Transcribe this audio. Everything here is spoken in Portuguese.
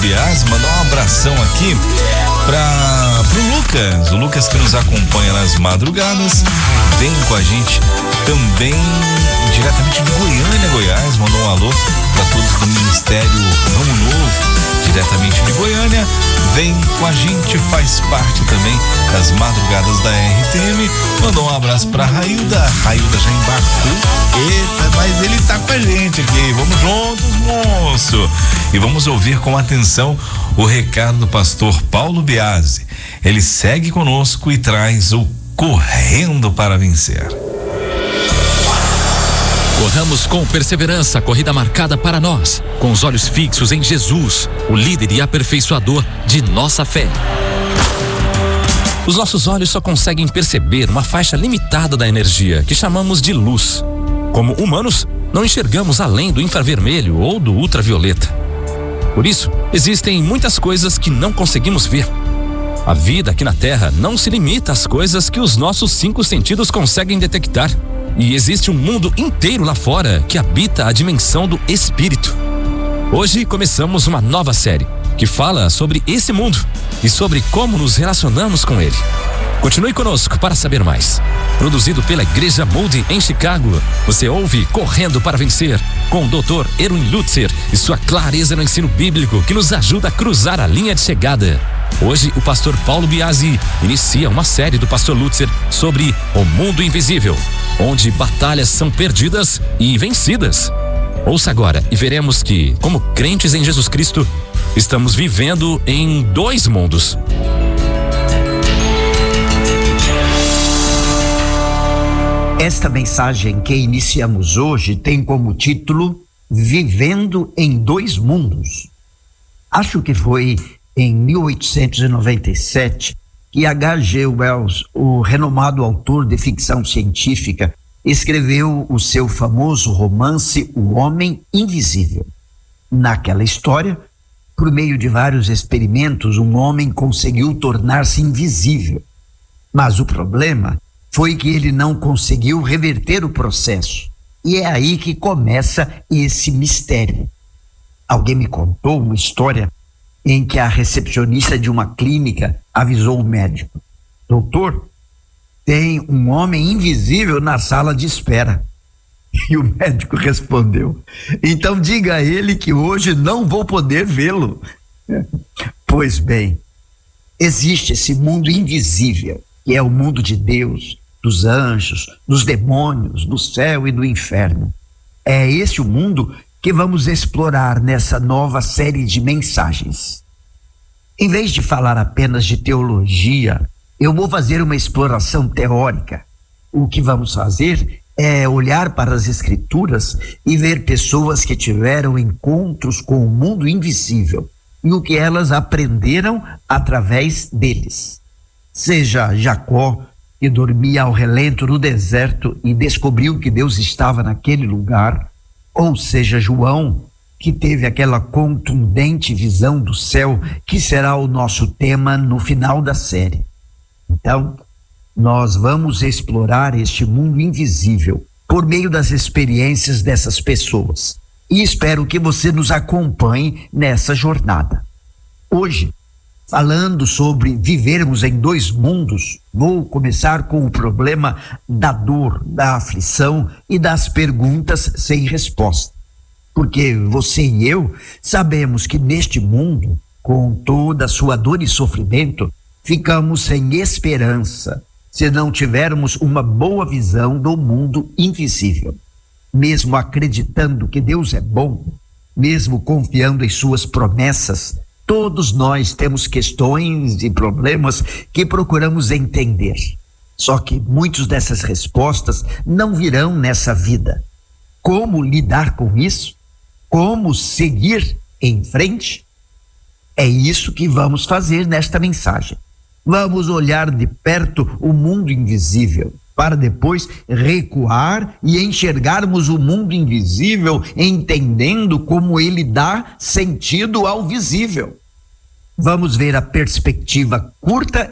Bias, mandar um abração aqui pro Lucas que nos acompanha nas madrugadas, vem com a gente também diretamente de Goiânia, Goiás, mandou um alô para todos do Ministério Ramo Novo, diretamente de Goiânia, vem com a gente, faz parte também das madrugadas da RTM, mandou um abraço pra Railda já embarcou, eita, mas ele tá com a gente aqui, vamos juntos, moço, e vamos ouvir com atenção o recado do pastor Paulo Biasi. Ele segue conosco e traz o Correndo para Vencer. Corramos com perseverança a corrida marcada para nós, com os olhos fixos em Jesus, o líder e aperfeiçoador de nossa fé. Os nossos olhos só conseguem perceber uma faixa limitada da energia, que chamamos de luz. Como humanos, não enxergamos além do infravermelho ou do ultravioleta. Por isso, existem muitas coisas que não conseguimos ver. A vida aqui na Terra não se limita às coisas que os nossos 5 sentidos conseguem detectar. E existe um mundo inteiro lá fora que habita a dimensão do espírito. Hoje começamos uma nova série que fala sobre esse mundo e sobre como nos relacionamos com ele. Continue conosco para saber mais. Produzido pela Igreja Moody em Chicago, você ouve Correndo para Vencer, com o Dr. Erwin Lutzer e sua clareza no ensino bíblico que nos ajuda a cruzar a linha de chegada. Hoje, o pastor Paulo Biasi inicia uma série do pastor Lutzer sobre o mundo invisível, onde batalhas são perdidas e vencidas. Ouça agora e veremos que, como crentes em Jesus Cristo, estamos vivendo em 2 mundos. Esta mensagem que iniciamos hoje tem como título Vivendo em 2 Mundos. Acho que foi em 1897 que H.G. Wells, o renomado autor de ficção científica, escreveu o seu famoso romance O Homem Invisível. Naquela história, por meio de vários experimentos, um homem conseguiu tornar-se invisível. Mas o problema foi que ele não conseguiu reverter o processo. E é aí que começa esse mistério. Alguém me contou uma história em que a recepcionista de uma clínica avisou o médico: doutor, tem um homem invisível na sala de espera. E o médico respondeu: então diga a ele que hoje não vou poder vê-lo. Pois bem, existe esse mundo invisível, que é o mundo de Deus, dos anjos, dos demônios, do céu e do inferno. É esse o mundo que vamos explorar nessa nova série de mensagens. Em vez de falar apenas de teologia, eu vou fazer uma exploração teórica. O que vamos fazer é olhar para as Escrituras e ver pessoas que tiveram encontros com o mundo invisível e o que elas aprenderam através deles. Seja Jacó, que dormia ao relento no deserto e descobriu que Deus estava naquele lugar, ou seja João, que teve aquela contundente visão do céu, que será o nosso tema no final da série. Então, nós vamos explorar este mundo invisível por meio das experiências dessas pessoas. E espero que você nos acompanhe nessa jornada. Hoje, falando sobre vivermos em 2 mundos, vou começar com o problema da dor, da aflição e das perguntas sem resposta. Porque você e eu sabemos que neste mundo, com toda a sua dor e sofrimento, ficamos sem esperança se não tivermos uma boa visão do mundo invisível. Mesmo acreditando que Deus é bom, mesmo confiando em suas promessas, todos nós temos questões e problemas que procuramos entender. Só que muitas dessas respostas não virão nessa vida. Como lidar com isso? Como seguir em frente? É isso que vamos fazer nesta mensagem. Vamos olhar de perto o mundo invisível, para depois recuar e enxergarmos o mundo invisível, entendendo como ele dá sentido ao visível. Vamos ver a perspectiva curta